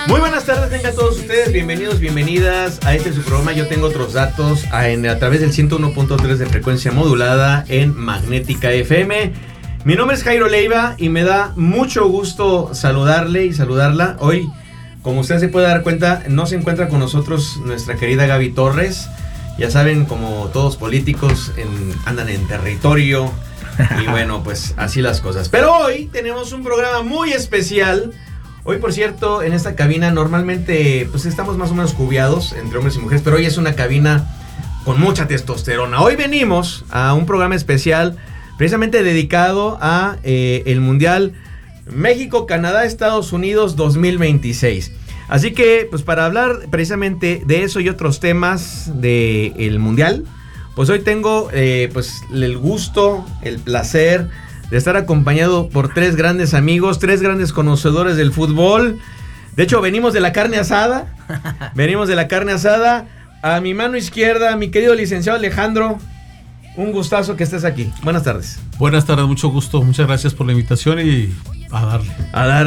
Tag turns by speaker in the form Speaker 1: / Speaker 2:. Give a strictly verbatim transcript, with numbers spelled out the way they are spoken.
Speaker 1: Muy buenas tardes, tengan todos ustedes, bienvenidos, bienvenidas a este su programa. Yo tengo otros datos a, en, a través del ciento uno punto tres de frecuencia modulada en Magnética F M. Mi nombre es Jairo Leiva y me da mucho gusto saludarle y saludarla. Hoy, como usted se puede dar cuenta, no se encuentra con nosotros nuestra querida Gaby Torres. Ya saben, como todos políticos, en, andan en territorio y bueno, pues así las cosas. Pero hoy tenemos un programa muy especial. Hoy, por cierto, en esta cabina normalmente pues estamos más o menos cubiados entre hombres y mujeres, pero hoy es una cabina con mucha testosterona. Hoy venimos a un programa especial precisamente dedicado a eh, el Mundial México, Canadá, Estados Unidos dos mil veintiséis. Así que, pues para hablar precisamente de eso y otros temas del Mundial, pues hoy tengo eh, pues el gusto, el placer de estar acompañado por tres grandes amigos, tres grandes conocedores del fútbol. De hecho, venimos de la carne asada. Venimos de la carne asada. A mi mano izquierda, mi querido licenciado Alejandro. Un gustazo que estés aquí. Buenas tardes.
Speaker 2: Buenas tardes, mucho gusto. Muchas gracias por la invitación y a darle.
Speaker 1: A darle.